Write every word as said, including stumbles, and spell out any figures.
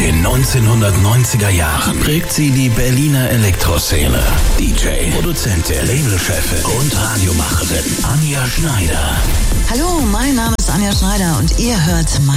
den neunzehnhundertneunziger Jahren prägt sie die Berliner Elektroszene. D J, Produzentin, Labelchefin und Radiomacherin Anja Schneider. Hallo, mein Name ist Anja Schneider und ihr hört mein